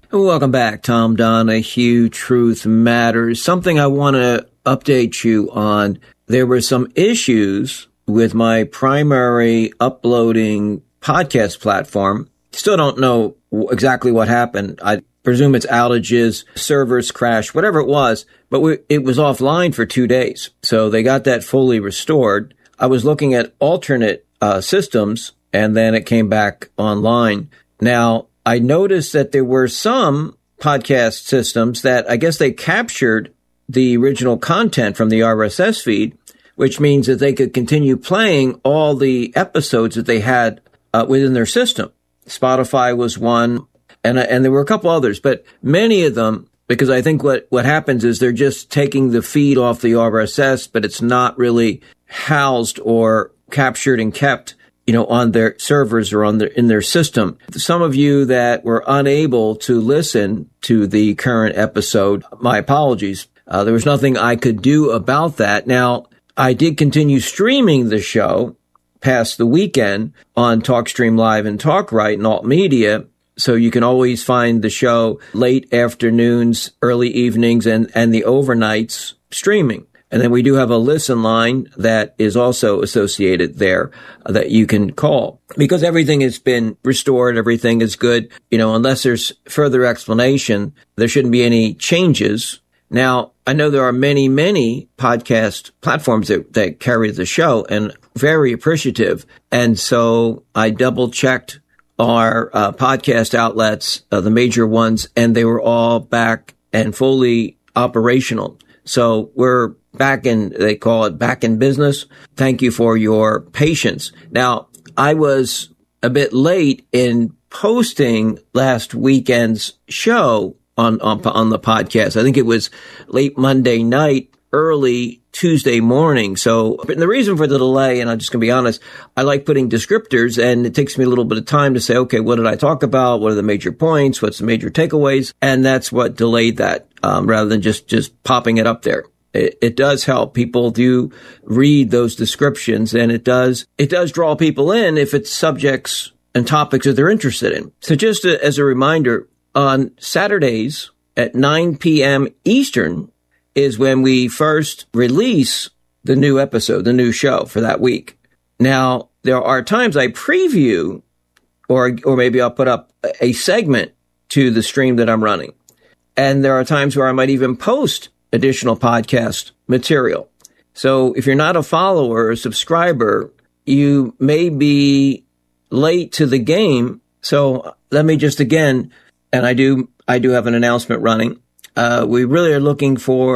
Welcome back, Tom Donahue, Truth Matters. Something I want to update you on. There were some issues with my primary uploading podcast platform. Still don't know exactly what happened. I presume it's outages, servers crash, whatever it was, but it was offline for 2 days. So they got that fully restored. I was looking at alternate systems, and then it came back online. Now, I noticed that there were some podcast systems that I guess they captured the original content from the RSS feed, which means that they could continue playing all the episodes that they had within their system. Spotify was one, and there were a couple others, but many of them, because I think what happens is they're just taking the feed off the RSS, but it's not really housed or captured and kept, on their servers or in their system. Some of you that were unable to listen to the current episode, my apologies. There was nothing I could do about that. Now, I did continue streaming the show past the weekend on TalkStream Live and TalkRight and Alt Media. So you can always find the show late afternoons, early evenings, and the overnights streaming. And then we do have a listen line that is also associated there that you can call. Because everything has been restored, everything is good, unless there's further explanation, there shouldn't be any changes. Now, I know there are many, many podcast platforms that carry the show, and very appreciative. And so I double-checked our podcast outlets, the major ones, and they were all back and fully operational. So we're they call it back in business. Thank you for your patience. Now, I was a bit late in posting last weekend's show on the podcast. I think it was late Monday night, early Tuesday morning. So the reason for the delay, and I'm just going to be honest, I like putting descriptors, and it takes me a little bit of time to say, okay, what did I talk about? What are the major points? What's the major takeaways? And that's what delayed that, rather than just popping it up there. It does help. People do read those descriptions, and it does draw people in if it's subjects and topics that they're interested in. So just as a reminder, on Saturdays at 9 p.m. Eastern is when we first release the new episode, the new show for that week. Now, there are times I preview, or maybe I'll put up a segment to the stream that I'm running. And there are times where I might even post additional podcast material. So if you're not a follower or a subscriber, you may be late to the game. So let me just again, and I do have an announcement running. We really are looking for